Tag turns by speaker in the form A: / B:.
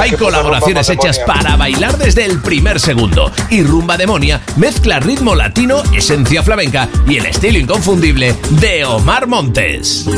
A: Hay colaboraciones hechas para bailar desde el primer segundo. Y Rumba Demonia mezcla ritmo latino, esencia flamenca y el estilo inconfundible de Omar Montes.